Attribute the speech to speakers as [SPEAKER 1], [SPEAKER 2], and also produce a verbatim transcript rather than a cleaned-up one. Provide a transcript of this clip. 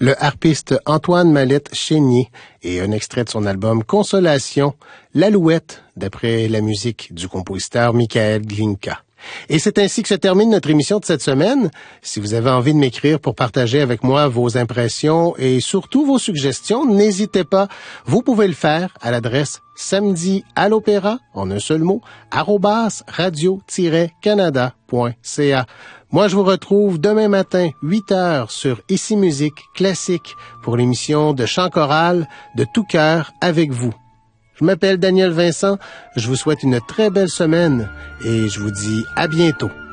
[SPEAKER 1] le harpiste Antoine Mallette-Chénier et un extrait de son album Consolation, l'Alouette, d'après la musique du compositeur Michael Glinka. Et c'est ainsi que se termine notre émission de cette semaine. Si vous avez envie de m'écrire pour partager avec moi vos impressions et surtout vos suggestions, n'hésitez pas. Vous pouvez le faire à l'adresse samedi à l'opéra, en un seul mot, arobase radio-canada point c a. Moi, je vous retrouve demain matin, huit heures, sur Ici Musique Classique pour l'émission de chant choral de tout cœur avec vous. Je m'appelle Daniel Vincent, je vous souhaite une très belle semaine et je vous dis à bientôt.